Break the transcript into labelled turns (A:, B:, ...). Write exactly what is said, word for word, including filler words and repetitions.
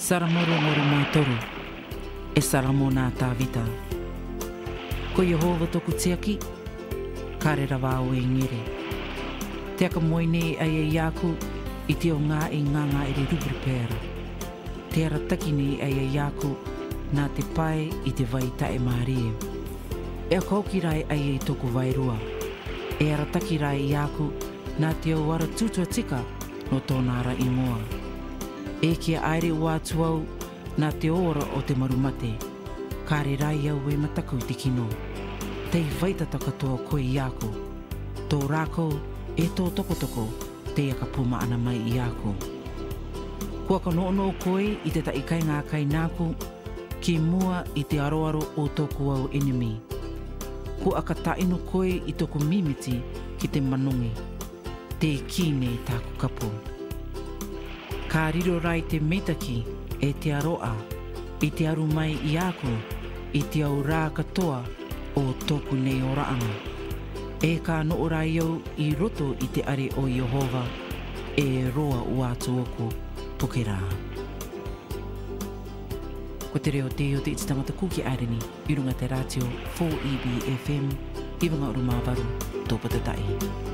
A: Saramoro moru mātoru, e saramo nā tāwita. Ko Yehova toku tiaki, kare rawa o e ngere. Te aka moine ai e iaku, i te o ngā e nganga e re rubri pēra. Te ara takine ai e iaku, nā te pai i te vai tae māreo. E a kaukirai ai e toku vairua. E ara takirai i aku, nā te au ara tutua tika no tōnara i moa. E kia aere ua atuau, nā te ora o te marumate. Kāre rai au e mataku te kino. Tei vaitata katoa koe i aku. Tō rākou e tō tokotoko, te aka puma ana mai i aku. Kua ka noono koe i te taikai ngā kai nāku, ki mua i te aroaro o tōku au enemy. Kua ka taino koe i tōku mimiti ki te manongi. Te kine tāku kapo. Ka riro rai te meitaki e te aroa, i te aru mai i aku, i te au rā katoa o tōku nei o raanga. E ka noo rai au i roto i te are o Yehova, e roa ua atu oku pukera. Ko te reo te o te iti tangata kuki areni, i runga te ratio four E B F M, i wanga uru māwaru, tōpata tai.